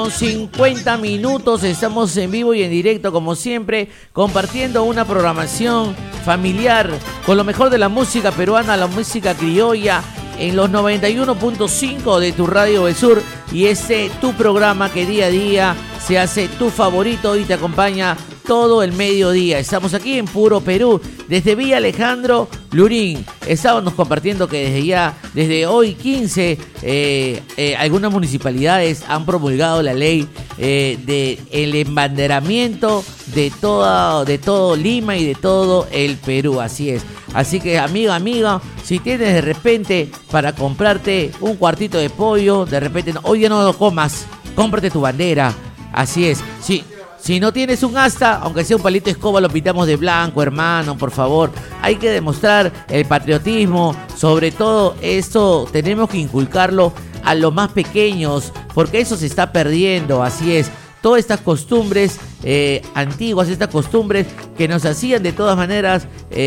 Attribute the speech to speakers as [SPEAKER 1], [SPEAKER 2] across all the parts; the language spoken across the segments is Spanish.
[SPEAKER 1] con 50 minutos. Estamos en vivo y en directo, como siempre, compartiendo una programación familiar con lo mejor de la música peruana, la música criolla, en los 91.5 de tu Radio del Sur. Y tu programa que día a día se hace tu favorito y te acompaña todo el mediodía. Estamos aquí en Puro Perú, desde Villa Alejandro Lurín. Estábamos compartiendo que desde hoy 15, algunas municipalidades han promulgado la ley del embanderamiento de todo Lima y de todo el Perú. Así es. Así que, amiga, si tienes de repente para comprarte un cuartito de pollo, de repente hoy ya no lo comas, cómprate tu bandera. Así es. Sí. Si no tienes un asta, aunque sea un palito de escoba, lo pintamos de blanco, hermano, por favor. Hay que demostrar el patriotismo. Sobre todo esto tenemos que inculcarlo a los más pequeños, porque eso se está perdiendo. Así es. Todas estas costumbres antiguas, estas costumbres que nos hacían de todas maneras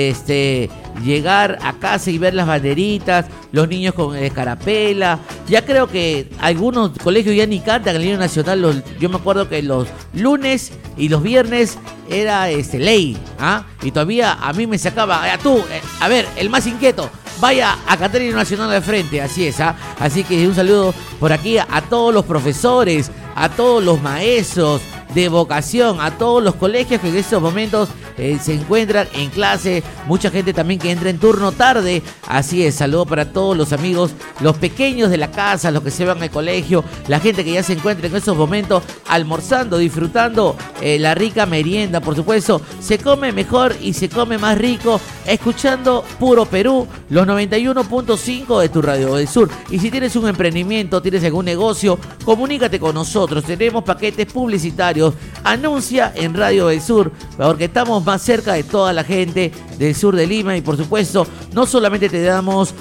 [SPEAKER 1] llegar a casa y ver las banderitas, los niños con escarapela. Ya creo que algunos colegios ya ni cantan el himno nacional. Yo me acuerdo que los lunes y los viernes era ley, ¿ah? Y todavía a mí me sacaba, a ver, el más inquieto, vaya a cantar el himno nacional de frente. Así es, ¿ah? Así que un saludo por aquí a todos los profesores, a todos los maestros de vocación, a todos los colegios que en estos momentos se encuentran en clase, mucha gente también que entra en turno tarde. Así es, saludo para todos los amigos, los pequeños de la casa, los que se van al colegio, la gente que ya se encuentra en estos momentos almorzando, disfrutando la rica merienda. Por supuesto, se come mejor y se come más rico escuchando Puro Perú, los 91.5 de tu Radio del Sur. Y si tienes un emprendimiento, tienes algún negocio, comunícate con nosotros, tenemos paquetes publicitarios, anuncia en Radio del Sur, porque estamos más cerca de toda la gente del sur de Lima. Y por supuesto, no solamente te damos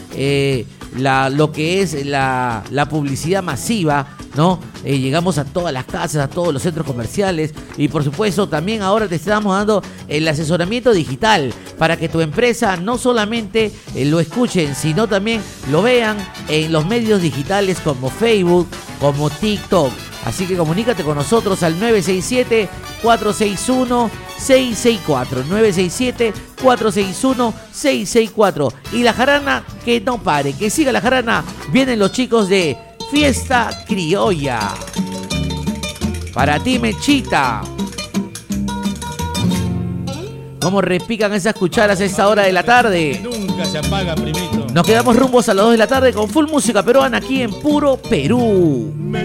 [SPEAKER 1] lo que es la publicidad masiva, ¿no? Llegamos a todas las casas, a todos los centros comerciales, y por supuesto también ahora te estamos dando el asesoramiento digital para que tu empresa no solamente lo escuchen, sino también lo vean en los medios digitales como Facebook, como TikTok. Así que comunícate con nosotros al 967-461-664. 967-461-664. Y la jarana que no pare, que siga la jarana. Vienen los chicos de Fiesta Criolla. Para ti, Mechita. ¿Cómo repican esas cucharas a esta hora de la tarde?
[SPEAKER 2] Nunca se apaga, primito.
[SPEAKER 1] Nos quedamos rumbos a las 2 de la tarde con full música peruana aquí en Puro Perú.